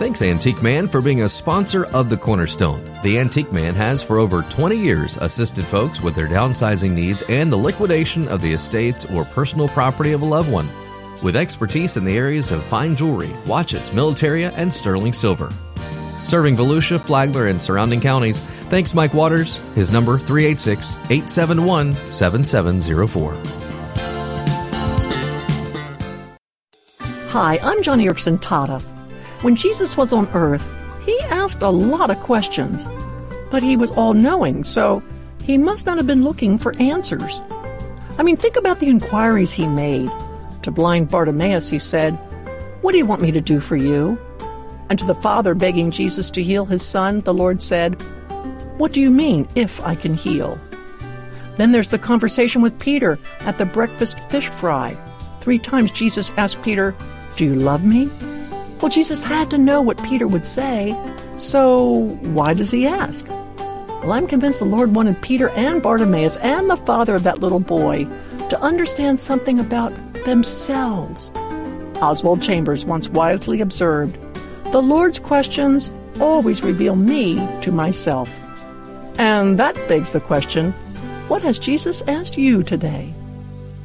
Thanks, Antique Man, for being a sponsor of The Cornerstone. The Antique Man has for over 20 years assisted folks with their downsizing needs and the liquidation of the estates or personal property of a loved one, with expertise in the areas of fine jewelry, watches, militaria, and sterling silver. Serving Volusia, Flagler, and surrounding counties. Thanks, Mike Waters. His number, 386-871-7704. Hi, I'm Johnny Erickson Tata. When Jesus was on earth, he asked a lot of questions, but he was all-knowing, so he must not have been looking for answers. I mean, think about the inquiries he made. To blind Bartimaeus, he said, "What do you want me to do for you?" And to the father begging Jesus to heal his son, the Lord said, "What do you mean, if I can heal?" Then there's the conversation with Peter at the breakfast fish fry. 3 times Jesus asked Peter, "Do you love me?" Well, Jesus had to know what Peter would say, so why does he ask? Well, I'm convinced the Lord wanted Peter and Bartimaeus and the father of that little boy to understand something about themselves. Oswald Chambers once wisely observed, "The Lord's questions always reveal me to myself." And that begs the question, what has Jesus asked you today?